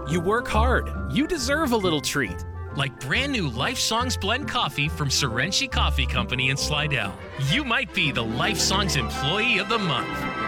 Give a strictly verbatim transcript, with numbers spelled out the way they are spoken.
You work hard. You deserve a little treat. Like brand new Life Songs Blend Coffee from Serenchi Coffee Company in Slidell. You might be the Life Songs Employee of the Month.